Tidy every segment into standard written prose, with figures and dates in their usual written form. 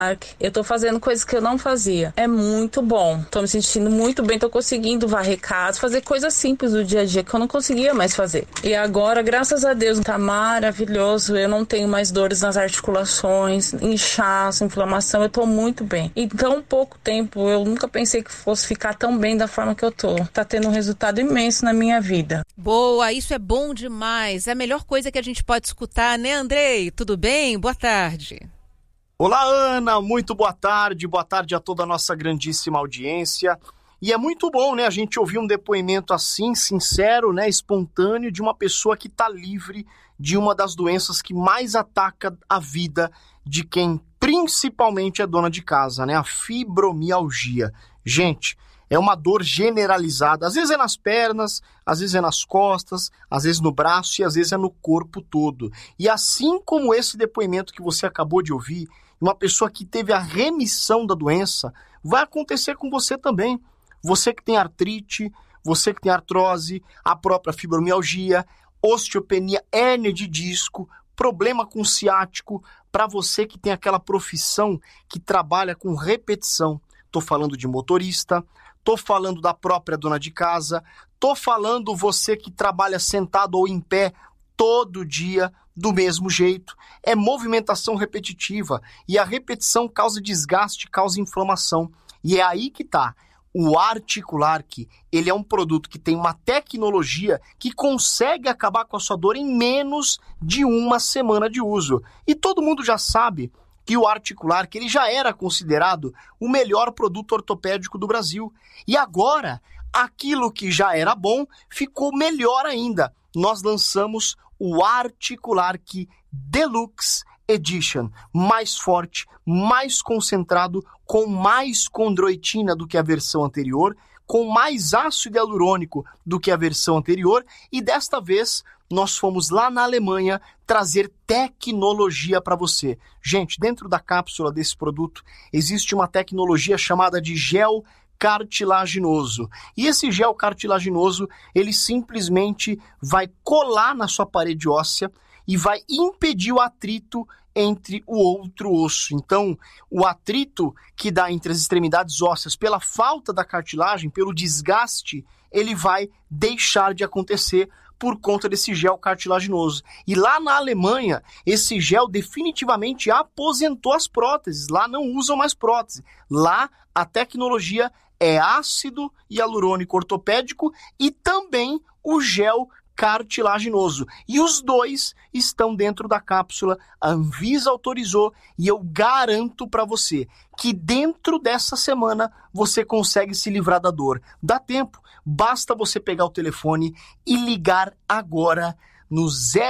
Eu tô fazendo coisas que eu não fazia. É muito bom. Tô me sentindo muito bem, tô conseguindo varrer casa, fazer coisas simples do dia a dia que eu não conseguia mais fazer. E agora, graças a Deus, tá maravilhoso. Eu não tenho mais dores nas articulações, inchaço, inflamação. Eu tô muito bem. Em tão pouco tempo, eu nunca pensei que fosse ficar tão bem da forma que eu tô. Tá tendo um resultado imenso na minha vida. Boa, isso é bom demais. É a melhor coisa que a gente pode escutar, né, Andrei? Tudo bem? Boa tarde. Olá, Ana, muito boa tarde a toda a nossa grandíssima audiência. E é muito bom, né, a gente ouvir um depoimento assim, sincero, né, espontâneo, de uma pessoa que está livre de uma das doenças que mais ataca a vida de quem principalmente é dona de casa, né, a fibromialgia. Gente, é uma dor generalizada, às vezes é nas pernas, às vezes é nas costas, às vezes no braço e às vezes é no corpo todo. E assim como esse depoimento que você acabou de ouvir, uma pessoa que teve a remissão da doença, vai acontecer com você também. Você que tem artrite, você que tem artrose, a própria fibromialgia, osteopenia, hérnia de disco, problema com ciático, para você que tem aquela profissão que trabalha com repetição. Estou falando de motorista, estou falando da própria dona de casa, estou falando você que trabalha sentado ou em pé todo dia, do mesmo jeito. É movimentação repetitiva e a repetição causa desgaste, causa inflamação. E é aí que está. O Articulark, ele é um produto que tem uma tecnologia que consegue acabar com a sua dor em menos de uma semana de uso. E todo mundo já sabe que o Articulark, ele já era considerado o melhor produto ortopédico do Brasil. E agora, aquilo que já era bom ficou melhor ainda. Nós lançamos o Articulark Deluxe Edition, mais forte, mais concentrado, com mais condroitina do que a versão anterior, com mais ácido hialurônico do que a versão anterior, e desta vez nós fomos lá na Alemanha trazer tecnologia para você. Gente, dentro da cápsula desse produto existe uma tecnologia chamada de gel cartilaginoso. E esse gel cartilaginoso, ele simplesmente vai colar na sua parede óssea e vai impedir o atrito entre o outro osso. Então, o atrito que dá entre as extremidades ósseas pela falta da cartilagem, pelo desgaste, ele vai deixar de acontecer por conta desse gel cartilaginoso. E lá na Alemanha, esse gel definitivamente aposentou as próteses. Lá não usam mais prótese. Lá a tecnologia é ácido hialurônico ortopédico e também o gel cartilaginoso. E os dois estão dentro da cápsula. A Anvisa autorizou e eu garanto para você que dentro dessa semana você consegue se livrar da dor. Dá tempo, basta você pegar o telefone e ligar agora no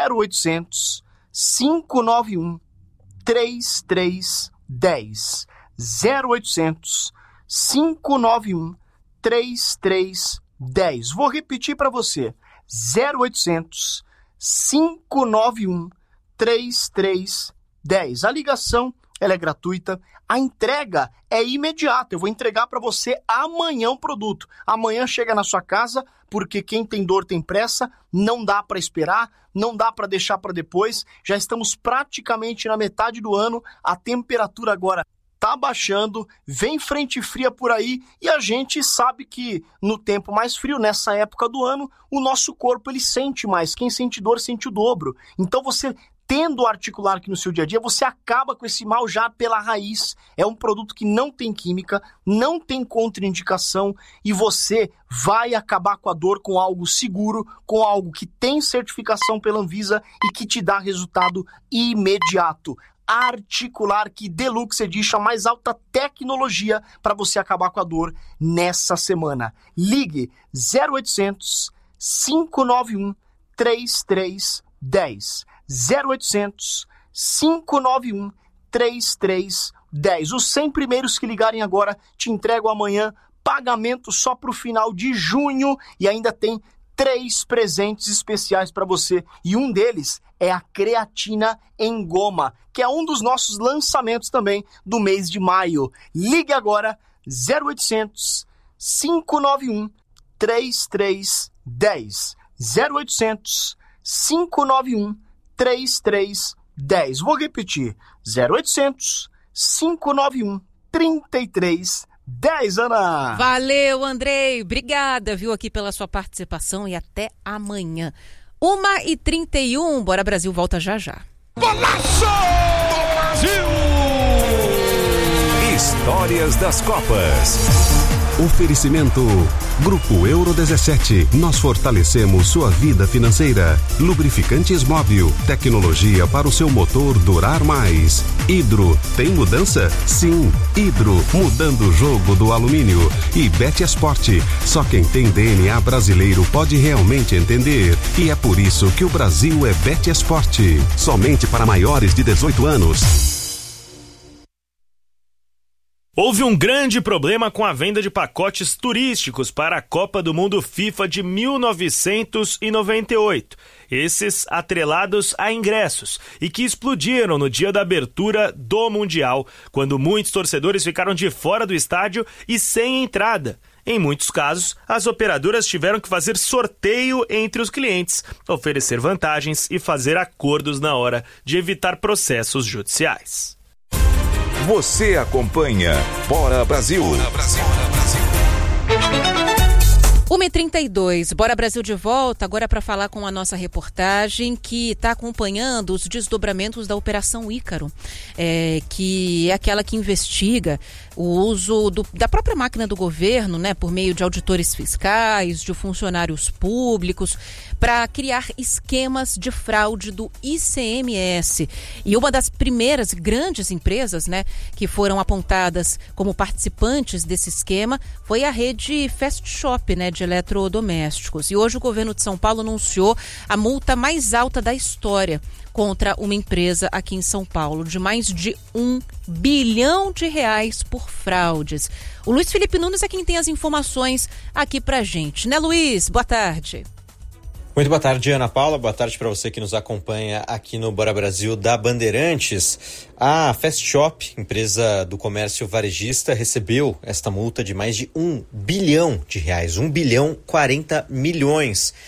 0800 591 3310. 0800 591 3310. Vou repetir para você. 0800 591 3310. A ligação ela é gratuita, a entrega é imediata. Eu vou entregar para você amanhã o produto. Amanhã chega na sua casa, porque quem tem dor tem pressa, não dá para esperar, não dá para deixar para depois. Já estamos praticamente na metade do ano, a temperatura agora tá baixando, vem frente fria por aí e a gente sabe que no tempo mais frio, nessa época do ano, o nosso corpo ele sente mais. Quem sente dor sente o dobro. Então você tendo o Articulark no seu dia a dia, você acaba com esse mal já pela raiz. É um produto que não tem química, não tem contraindicação e você vai acabar com a dor com algo seguro, com algo que tem certificação pela Anvisa e que te dá resultado imediato. Articulark Deluxe Edition, a mais alta tecnologia para você acabar com a dor nessa semana. Ligue 0800 591 3310. 0800 591 3310. Os 100 primeiros que ligarem agora te entregam amanhã, pagamento só para o final de junho e ainda tem 3 presentes especiais para você e um deles é a creatina em goma, que é um dos nossos lançamentos também do mês de maio. Ligue agora 0800 591 3310. 0800 591 3310. Vou repetir. 0800 591-3310, Ana. Valeu, Andrei. Obrigada, viu, aqui pela sua participação e até amanhã. 1h31, Bora Brasil volta já já. Golaço! Brasil! Histórias das Copas. Oferecimento Grupo Euro 17. Nós fortalecemos sua vida financeira. Lubrificantes Móbil. Tecnologia para o seu motor durar mais. Hidro. Tem mudança? Sim. Hidro. Mudando o jogo do alumínio. E Bet Esporte. Só quem tem DNA brasileiro pode realmente entender. E é por isso que o Brasil é Bet Esporte. Somente para maiores de 18 anos. Houve um grande problema com a venda de pacotes turísticos para a Copa do Mundo FIFA de 1998. Esses atrelados a ingressos e que explodiram no dia da abertura do Mundial, quando muitos torcedores ficaram de fora do estádio e sem entrada. Em muitos casos, as operadoras tiveram que fazer sorteio entre os clientes, oferecer vantagens e fazer acordos na hora de evitar processos judiciais. Você acompanha Bora Brasil. 1h32, Bora Brasil de volta, agora para falar com a nossa reportagem que está acompanhando os desdobramentos da Operação Ícaro, que é aquela que investiga o uso da própria máquina do governo, né, por meio de auditores fiscais, de funcionários públicos, para criar esquemas de fraude do ICMS. E uma das primeiras grandes empresas, né, que foram apontadas como participantes desse esquema foi a rede Fast Shop, né, de eletrodomésticos. E hoje o governo de São Paulo anunciou a multa mais alta da história contra uma empresa aqui em São Paulo, de mais de R$1 bilhão por fraudes. O Luiz Felipe Nunes é quem tem as informações aqui pra gente, né, Luiz? Boa tarde. Muito boa tarde, Ana Paula. Boa tarde para você que nos acompanha aqui no Bora Brasil da Bandeirantes. A Fast Shop, empresa do comércio varejista, recebeu esta multa de mais de R$1 bilhão, R$1,40 bilhão,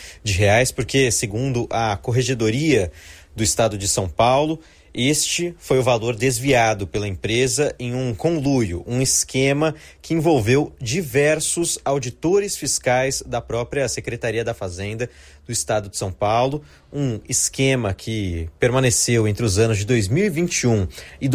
porque, segundo a Corregedoria do Estado de São Paulo, este foi o valor desviado pela empresa em um conluio, um esquema que envolveu diversos auditores fiscais da própria Secretaria da Fazenda do Estado de São Paulo, um esquema que permaneceu entre os anos de 2021 e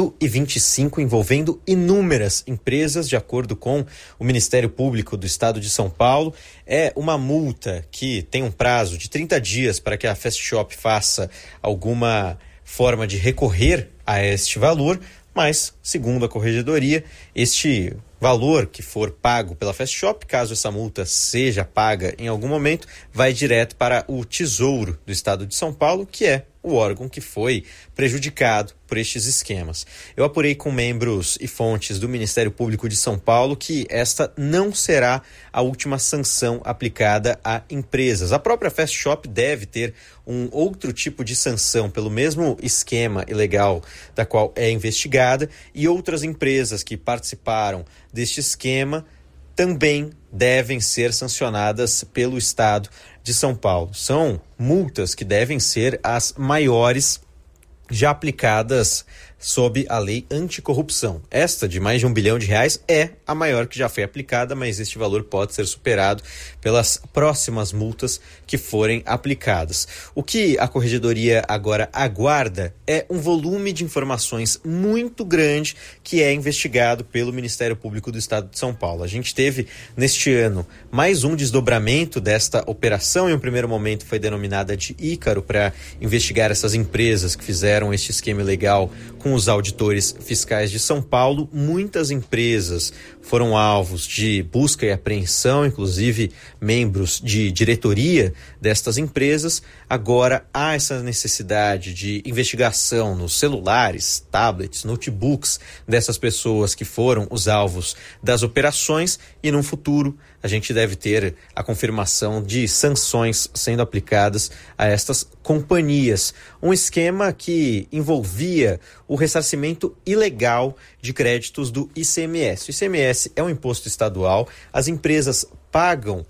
2025, envolvendo inúmeras empresas, de acordo com o Ministério Público do Estado de São Paulo. É uma multa que tem um prazo de 30 dias para que a Fast Shop faça alguma forma de recorrer a este valor, mas, segundo a Corregedoria, este valor que for pago pela Fast Shop, caso essa multa seja paga em algum momento, vai direto para o Tesouro do Estado de São Paulo, que é o órgão que foi prejudicado por estes esquemas. Eu apurei com membros e fontes do Ministério Público de São Paulo que esta não será a última sanção aplicada a empresas. A própria Fast Shop deve ter um outro tipo de sanção pelo mesmo esquema ilegal da qual é investigada, e outras empresas que participaram deste esquema também devem ser sancionadas pelo Estado de São Paulo. São multas que devem ser as maiores já aplicadas sob a lei anticorrupção. Esta de mais de R$1 bilhão é a maior que já foi aplicada, mas este valor pode ser superado pelas próximas multas que forem aplicadas. O que a Corregedoria agora aguarda é um volume de informações muito grande que é investigado pelo Ministério Público do Estado de São Paulo. A gente teve neste ano mais um desdobramento desta operação. Em um primeiro momento foi denominada de Ícaro, para investigar essas empresas que fizeram este esquema ilegal com os auditores fiscais de São Paulo. Muitas empresas foram alvos de busca e apreensão, inclusive membros de diretoria destas empresas. Agora há essa necessidade de investigação nos celulares, tablets, notebooks dessas pessoas que foram os alvos das operações, e no futuro a gente deve ter a confirmação de sanções sendo aplicadas a estas companhias. Um esquema que envolvia o ressarcimento ilegal de créditos do ICMS. O ICMS é um imposto estadual, as empresas pagam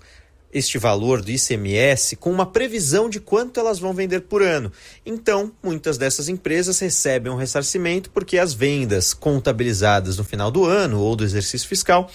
este valor do ICMS com uma previsão de quanto elas vão vender por ano. Então, muitas dessas empresas recebem um ressarcimento porque as vendas contabilizadas no final do ano ou do exercício fiscal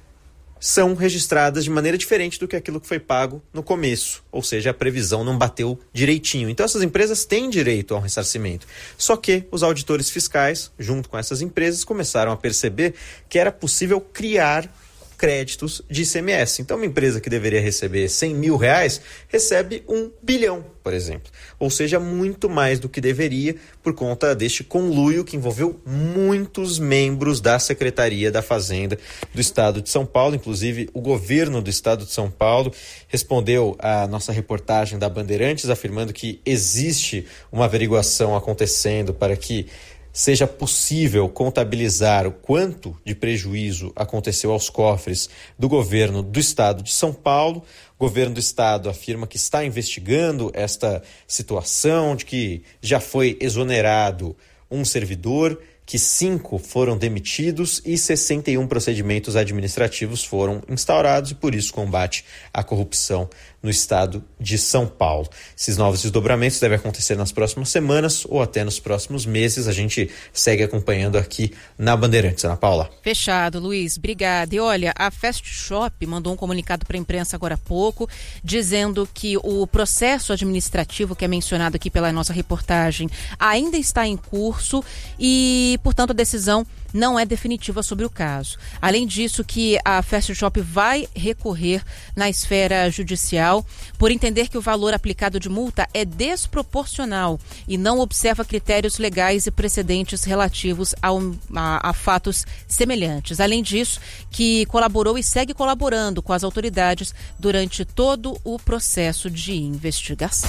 são registradas de maneira diferente do que aquilo que foi pago no começo, ou seja, a previsão não bateu direitinho. Então essas empresas têm direito a um ressarcimento. Só que os auditores fiscais, junto com essas empresas, começaram a perceber que era possível criar créditos de ICMS. Então uma empresa que deveria receber 100 mil reais recebe 1 bilhão, por exemplo. Ou seja, muito mais do que deveria por conta deste conluio que envolveu muitos membros da Secretaria da Fazenda do Estado de São Paulo. Inclusive, o governo do Estado de São Paulo respondeu à nossa reportagem da Bandeirantes afirmando que existe uma averiguação acontecendo para que seja possível contabilizar o quanto de prejuízo aconteceu aos cofres do governo do Estado de São Paulo. O governo do Estado afirma que está investigando esta situação, de que já foi exonerado um servidor, que 5 foram demitidos e 61 procedimentos administrativos foram instaurados e por isso combate à corrupção no estado de São Paulo. Esses novos desdobramentos devem acontecer nas próximas semanas ou até nos próximos meses. A gente segue acompanhando aqui na Bandeirantes. Ana Paula. Fechado, Luiz. Obrigada. E olha, a Fast Shop mandou um comunicado para a imprensa agora há pouco, dizendo que o processo administrativo que é mencionado aqui pela nossa reportagem ainda está em curso e, portanto, a decisão não é definitiva sobre o caso. Além disso, que a Fast Shop vai recorrer na esfera judicial por entender que o valor aplicado de multa é desproporcional e não observa critérios legais e precedentes relativos a fatos semelhantes. Além disso, que colaborou e segue colaborando com as autoridades durante todo o processo de investigação.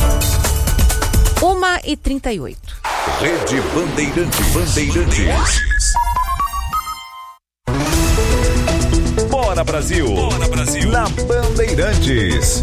1h38. Rede Bandeirantes. Bora Brasil. Na Bandeirantes.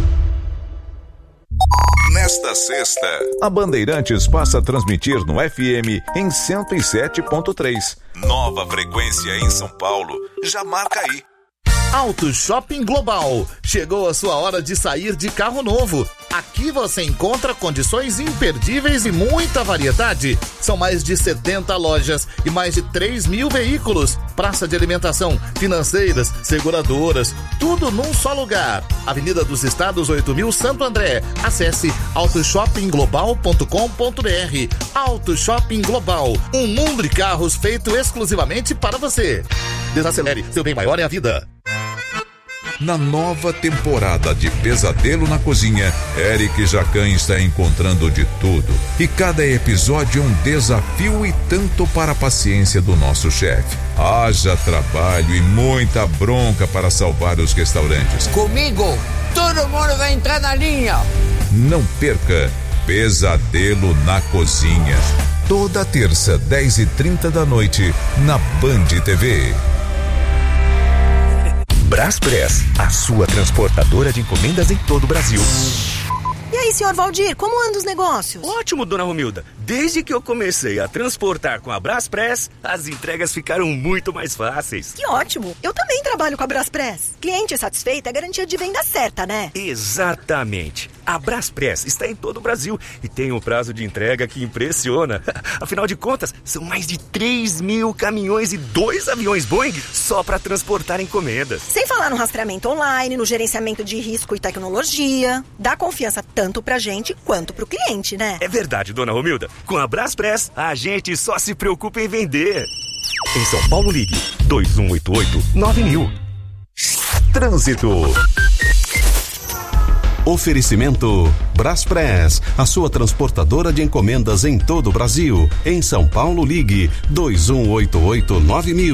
Nesta sexta, a Bandeirantes passa a transmitir no FM em 107.3. Nova frequência em São Paulo. Já marca aí. Auto Shopping Global. Chegou a sua hora de sair de carro novo. Aqui você encontra condições imperdíveis e muita variedade. São mais de 70 lojas e mais de 3 mil veículos. Praça de alimentação, financeiras, seguradoras, tudo num só lugar. Avenida dos Estados 8000 Santo André. Acesse autoshoppingglobal.com.br. Auto Shopping Global. Um mundo de carros feito exclusivamente para você. Desacelere, seu bem maior é a vida. Na nova temporada de Pesadelo na Cozinha, Eric Jacan está encontrando de tudo. E cada episódio é um desafio e tanto para a paciência do nosso chefe. Haja trabalho e muita bronca para salvar os restaurantes. Comigo, todo mundo vai entrar na linha. Não perca Pesadelo na Cozinha. Toda terça, 10h30 da noite, na Band TV. Braspress, a sua transportadora de encomendas em todo o Brasil. E aí, senhor Valdir, como andam os negócios? Ótimo, dona Romilda. Desde que eu comecei a transportar com a Braspress, as entregas ficaram muito mais fáceis. Que ótimo. Eu também trabalho com a Braspress. Cliente satisfeito é garantia de venda certa, né? Exatamente. A Braspress está em todo o Brasil e tem um prazo de entrega que impressiona. Afinal de contas, são mais de 3 mil caminhões e 2 aviões Boeing só para transportar encomendas. Sem falar no rastreamento online, no gerenciamento de risco e tecnologia. Dá confiança tanto pra gente quanto pro cliente, né? É verdade, dona Romilda. Com a Braspress, a gente só se preocupa em vender. Em São Paulo, ligue 2188-9000. Trânsito. Oferecimento Braspress, a sua transportadora de encomendas em todo o Brasil. Em São Paulo, ligue 2188-9000.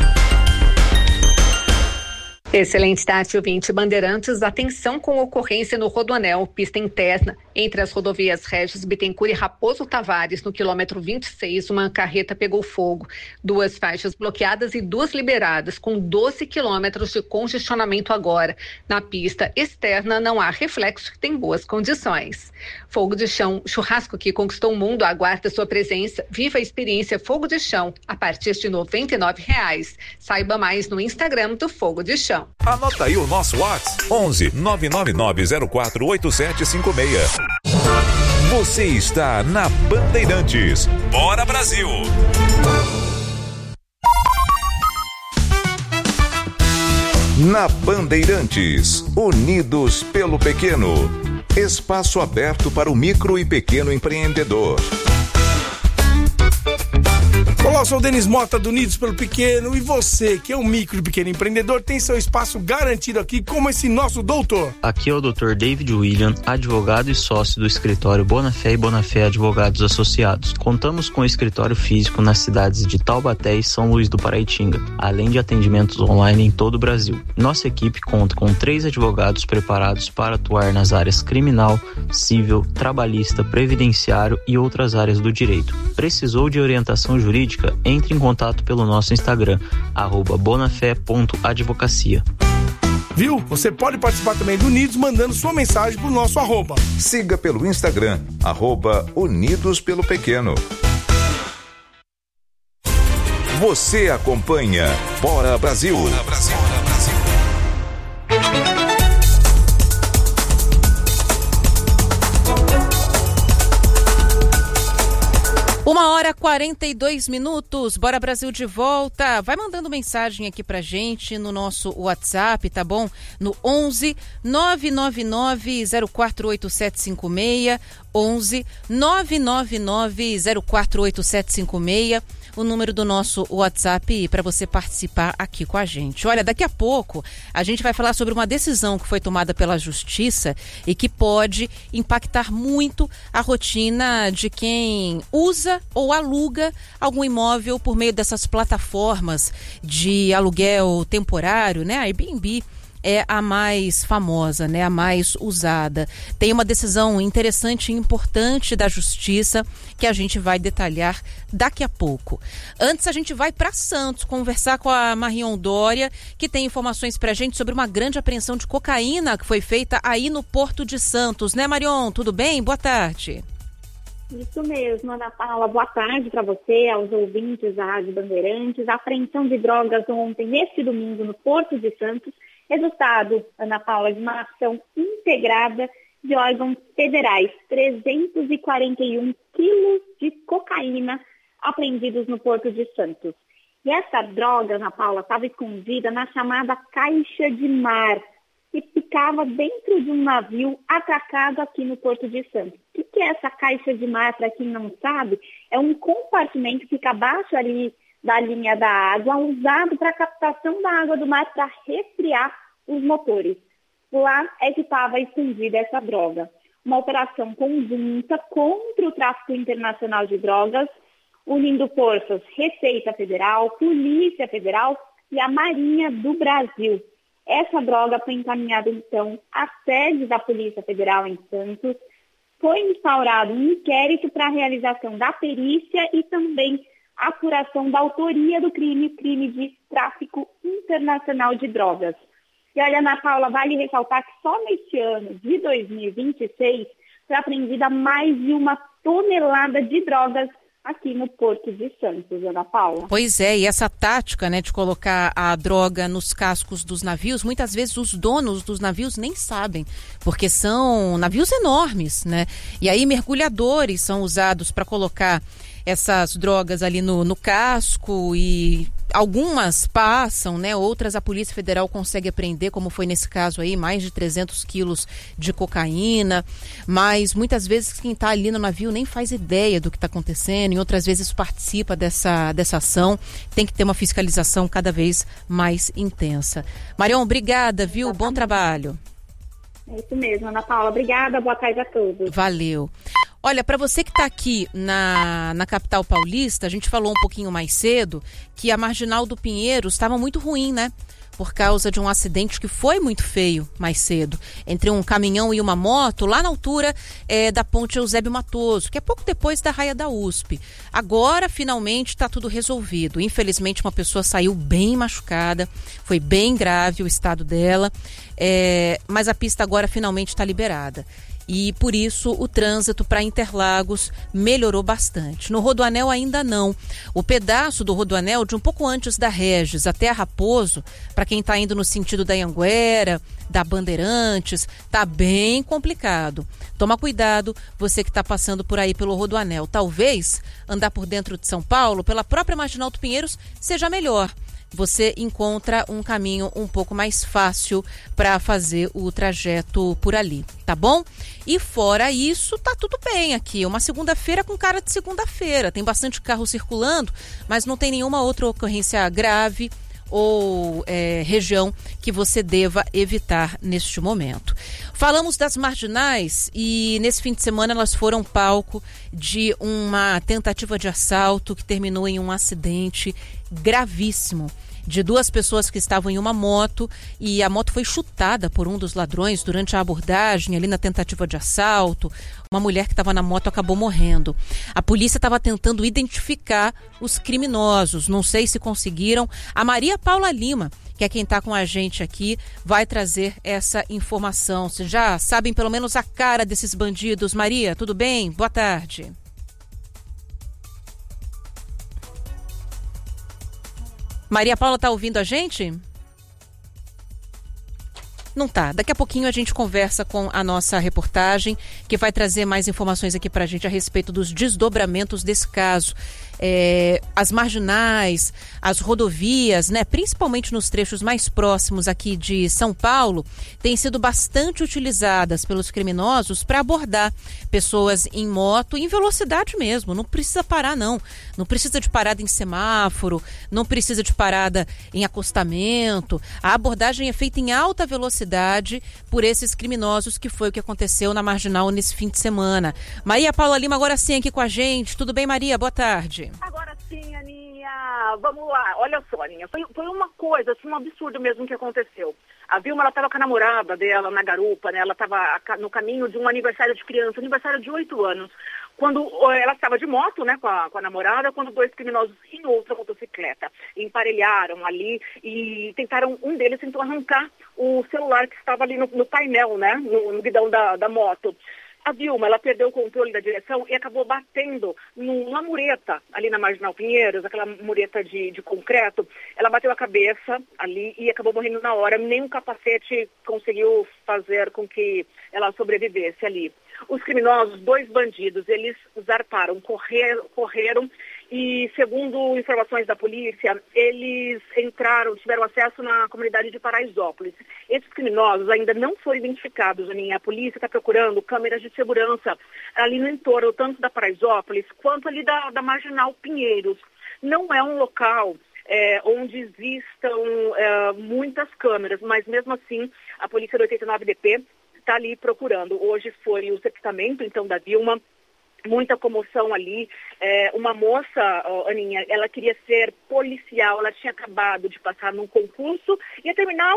Excelente tarde, ouvinte. Bandeirantes, atenção com ocorrência no Rodoanel, pista interna, entre as rodovias Regis Bittencourt e Raposo Tavares, no quilômetro 26, uma carreta pegou fogo. 2 faixas bloqueadas e 2 liberadas, com 12 quilômetros de congestionamento agora. Na pista externa não há reflexo e tem boas condições. Fogo de chão, churrasco que conquistou o mundo, aguarda sua presença. Viva a experiência Fogo de Chão, a partir de R$ 99. Saiba mais no Instagram do Fogo de Chão. Anota aí o nosso WhatsApp: 11 999048756. Você está na Bandeirantes. Bora Brasil! Na Bandeirantes, unidos pelo pequeno. Espaço aberto para o micro e pequeno empreendedor. Olá, eu sou o Denis Mota do Unidos pelo Pequeno, e você, que é um micro e pequeno empreendedor, tem seu espaço garantido aqui, como esse nosso doutor. Aqui é o Dr. David William, advogado e sócio do escritório Bonafé e Bonafé Advogados Associados. Contamos com escritório físico nas cidades de Taubaté e São Luís do Paraitinga, além de atendimentos online em todo o Brasil. Nossa equipe conta com 3 advogados preparados para atuar nas áreas criminal, civil, trabalhista, previdenciário e outras áreas do direito. Precisou de orientação jurídica? Entre em contato pelo nosso Instagram, @bonafé.advocacia. Viu? Você pode participar também do Unidos mandando sua mensagem pro nosso @. Siga pelo Instagram, @Unidos pelo Pequeno. Você acompanha Bora Brasil. Bora Brasil. 1h42. Bora Brasil de volta. Vai mandando mensagem aqui pra gente no nosso WhatsApp, tá bom? No 11 999 048756, 11 999 048756. O número do nosso WhatsApp para você participar aqui com a gente. Olha, daqui a pouco a gente vai falar sobre uma decisão que foi tomada pela Justiça e que pode impactar muito a rotina de quem usa ou aluga algum imóvel por meio dessas plataformas de aluguel temporário, né? A Airbnb é a mais famosa, né? A mais usada. Tem uma decisão interessante e importante da Justiça que a gente vai detalhar daqui a pouco. Antes, a gente vai para Santos conversar com a Marion Dória, que tem informações pra gente sobre uma grande apreensão de cocaína que foi feita aí no Porto de Santos, né, Marion? Tudo bem? Boa tarde. Isso mesmo, Ana Paula. Boa tarde para você, aos ouvintes da Rádio Bandeirantes. A apreensão de drogas ontem, neste domingo, no Porto de Santos, resultado, Ana Paula, de uma ação integrada de órgãos federais. 341 quilos de cocaína apreendidos no Porto de Santos. E essa droga, Ana Paula, estava escondida na chamada caixa de mar, que ficava dentro de um navio atracado aqui no Porto de Santos. O que é essa caixa de mar, para quem não sabe? É um compartimento que fica abaixo ali da linha da água, usado para a captação da água do mar para resfriar os motores. Lá é que estava escondida essa droga. Uma operação conjunta contra o tráfico internacional de drogas, unindo forças Receita Federal, Polícia Federal e a Marinha do Brasil. Essa droga foi encaminhada, então, à sede da Polícia Federal em Santos. Foi instaurado um inquérito para a realização da perícia e também apuração da autoria do crime de tráfico internacional de drogas. E olha, Ana Paula, vale ressaltar que só neste ano de 2026 foi apreendida mais de 1 tonelada de drogas aqui no Porto de Santos, Ana Paula. Pois é, e essa tática, né, de colocar a droga nos cascos dos navios, muitas vezes os donos dos navios nem sabem, porque são navios enormes, né? E aí mergulhadores são usados para colocar essas drogas ali no casco, e algumas passam, né? Outras a Polícia Federal consegue apreender, como foi nesse caso aí, mais de 300 quilos de cocaína, mas muitas vezes quem está ali no navio nem faz ideia do que está acontecendo, e outras vezes participa dessa ação. Tem que ter uma fiscalização cada vez mais intensa. Marion, obrigada, viu? Bom trabalho. É isso mesmo, Ana Paula. Obrigada, boa tarde a todos. Valeu. Olha, para você que está aqui na capital paulista, a gente falou um pouquinho mais cedo que a Marginal do Pinheiros estava muito ruim, né? Por causa de um acidente que foi muito feio mais cedo, entre um caminhão e uma moto, lá na altura da Ponte Eusébio Matoso, que é pouco depois da raia da USP. Agora, finalmente, está tudo resolvido. Infelizmente, uma pessoa saiu bem machucada, foi bem grave o estado dela, mas a pista agora finalmente está liberada. e por isso o trânsito para Interlagos melhorou bastante. No Rodoanel ainda não. O pedaço do Rodoanel de um pouco antes da Regis até a Raposo, para quem está indo no sentido da Anhanguera, da Bandeirantes, tá bem complicado. Toma cuidado, você que está passando por aí pelo Rodoanel. Talvez andar por dentro de São Paulo, pela própria Marginal do Pinheiros, seja melhor. Você encontra um caminho um pouco mais fácil para fazer o trajeto por ali, tá bom? E fora isso, tá tudo bem aqui. Uma segunda-feira com cara de segunda-feira. Tem bastante carro circulando, mas não tem nenhuma outra ocorrência grave ou região que você deva evitar neste momento. Falamos das marginais e nesse fim de semana elas foram palco de uma tentativa de assalto que terminou em um acidente gravíssimo de duas pessoas que estavam em uma moto e a moto foi chutada por um dos ladrões durante a abordagem ali na tentativa de assalto. Uma mulher que estava na moto acabou morrendo. A polícia estava tentando identificar os criminosos. Não sei se conseguiram. A Maria Paula Lima, que é quem está com a gente aqui, vai trazer essa informação. Vocês já sabem pelo menos a cara desses bandidos. Maria, tudo bem? Boa tarde. Maria Paula, tá ouvindo a gente? Não tá. Daqui a pouquinho a gente conversa com a nossa reportagem, que vai trazer mais informações aqui pra gente a respeito dos desdobramentos desse caso. As marginais, as rodovias, né, principalmente nos trechos mais próximos aqui de São Paulo, têm sido bastante utilizadas pelos criminosos para abordar pessoas em moto, em velocidade mesmo. Não precisa parar, não. Não precisa de parada em semáforo, não precisa de parada em acostamento. A abordagem é feita em alta velocidade por esses criminosos, que foi o que aconteceu na Marginal nesse fim de semana. Maria Paula Lima, agora sim aqui com a gente. Tudo bem, Maria? Boa tarde. Agora sim, Aninha, vamos lá. Olha só, Aninha, foi uma coisa, assim, um absurdo mesmo que aconteceu. A Vilma, ela estava com a namorada dela na garupa, né? Ela estava no caminho de um aniversário de criança, aniversário de 8 anos. Quando ela estava de moto, né, com a namorada, quando dois criminosos em outra motocicleta emparelharam ali e um deles tentou arrancar o celular que estava ali no painel, né, no guidão da moto. A Vilma, ela perdeu o controle da direção e acabou batendo numa mureta ali na Marginal Pinheiros, aquela mureta de concreto. Ela bateu a cabeça ali e acabou morrendo na hora. Nem um capacete conseguiu fazer com que ela sobrevivesse ali. Os criminosos, 2 bandidos, eles zarparam, correram e, segundo informações da polícia, eles tiveram acesso na comunidade de Paraisópolis. Esses criminosos ainda não foram identificados, Aninha. A polícia está procurando câmeras de segurança ali no entorno, tanto da Paraisópolis quanto ali da Marginal Pinheiros. Não é um local onde existam muitas câmeras, mas mesmo assim a polícia do 89DP está ali procurando. Hoje foi o sepultamento, então, da Vilma. Muita comoção ali. Uma moça, Aninha, ela queria ser policial, ela tinha acabado de passar num concurso e ia terminar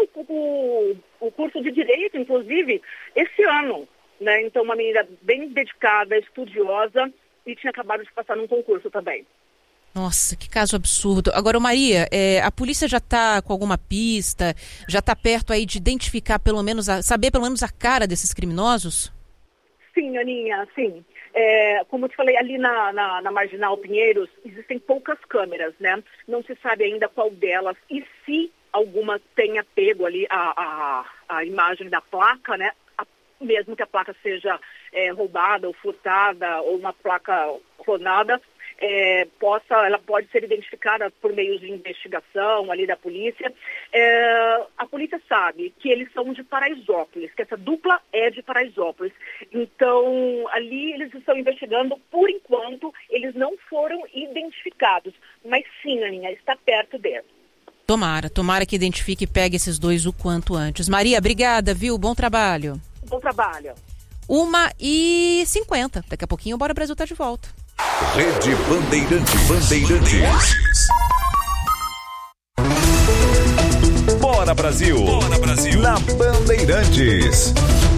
o curso de Direito, inclusive, esse ano, né? Então, uma menina bem dedicada, estudiosa, e tinha acabado de passar num concurso também. Nossa, que caso absurdo. Agora, Maria, a polícia já está com alguma pista, já está perto aí de identificar saber pelo menos a cara desses criminosos? Sim, Aninha, sim. Como eu te falei, ali na Marginal Pinheiros existem poucas câmeras, né? Não se sabe ainda qual delas e se alguma tenha pego ali a imagem da placa, né? Mesmo que a placa seja roubada ou furtada ou uma placa clonada, ela pode ser identificada por meios de investigação ali da polícia. A polícia sabe que eles são de Paraisópolis, que essa dupla é de Paraisópolis. Então, ali eles estão investigando. Por enquanto, eles não foram identificados. Mas sim, Aninha, está perto deles. Tomara que identifique e pegue esses dois o quanto antes. Maria, obrigada, viu? Bom trabalho. Bom trabalho. 1h50. Daqui a pouquinho o Bora Brasil tá de volta. Rede Bandeirantes. Bora Brasil. Na Bandeirantes.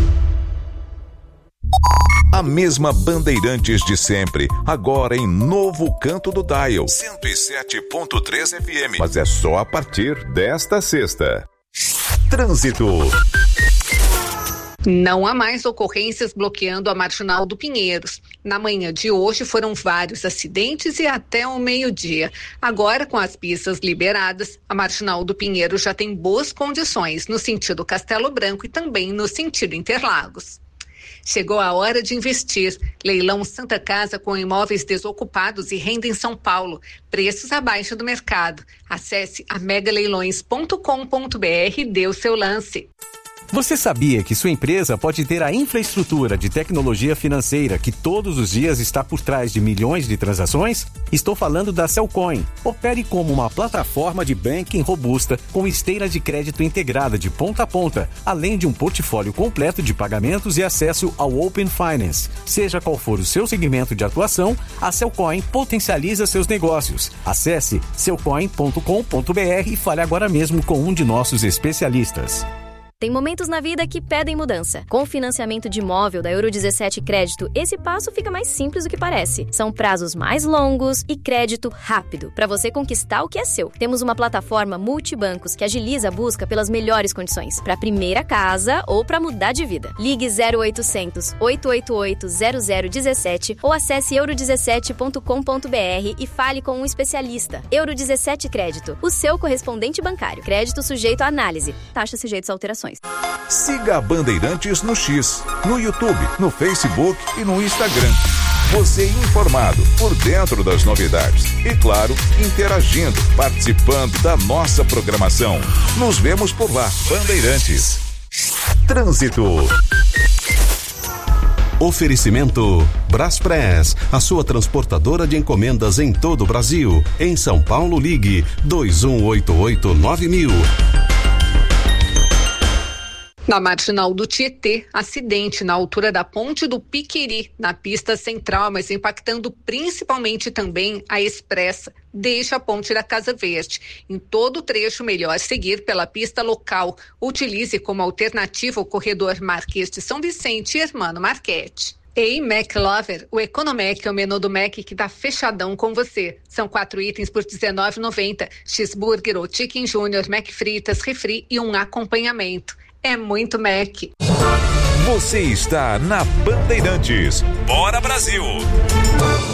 A mesma Bandeirantes de sempre, agora em novo canto do dial, 107.3 FM. Mas é só a partir desta sexta. Trânsito. Não há mais ocorrências bloqueando a Marginal do Pinheiros. Na manhã de hoje foram vários acidentes e até o meio-dia. Agora, com as pistas liberadas, a Marginal do Pinheiros já tem boas condições no sentido Castelo Branco e também no sentido Interlagos. Chegou a hora de investir. Leilão Santa Casa com imóveis desocupados e renda em São Paulo. Preços abaixo do mercado. Acesse amegaleilões.com.br e dê o seu lance. Você sabia que sua empresa pode ter a infraestrutura de tecnologia financeira que todos os dias está por trás de milhões de transações? Estou falando da Cellcoin. Opere como uma plataforma de banking robusta com esteira de crédito integrada de ponta a ponta, além de um portfólio completo de pagamentos e acesso ao Open Finance. Seja qual for o seu segmento de atuação, a Cellcoin potencializa seus negócios. Acesse cellcoin.com.br e fale agora mesmo com um de nossos especialistas. Tem momentos na vida que pedem mudança. Com o financiamento de imóvel da Euro 17 Crédito, esse passo fica mais simples do que parece. São prazos mais longos e crédito rápido, para você conquistar o que é seu. Temos uma plataforma multibancos que agiliza a busca pelas melhores condições, para a primeira casa ou para mudar de vida. Ligue 0800 888 0017 ou acesse euro17.com.br e fale com um especialista. Euro 17 Crédito, o seu correspondente bancário. Crédito sujeito à análise. Taxa sujeita a alterações. Siga a Bandeirantes no X, no YouTube, no Facebook e no Instagram. Você informado, por dentro das novidades. E claro, interagindo, participando da nossa programação. Nos vemos por lá. Bandeirantes. Trânsito. Oferecimento Braspress, a sua transportadora de encomendas em todo o Brasil. Em São Paulo, ligue 2188-9000. Na Marginal do Tietê, acidente na altura da Ponte do Piquiri, na pista central, mas impactando principalmente também a Expressa. Deixa a Ponte da Casa Verde. Em todo o trecho, melhor seguir pela pista local. Utilize como alternativa o corredor Marquês de São Vicente e Hermano Marchetti. Ei, Mac Lover, o Economec é o menu do Mac que tá fechadão com você. São 4 itens por R$19,90. Cheeseburger ou Chicken Junior, Mac fritas, refri e um acompanhamento. É muito Mac. Você está na Bandeirantes. Bora Brasil!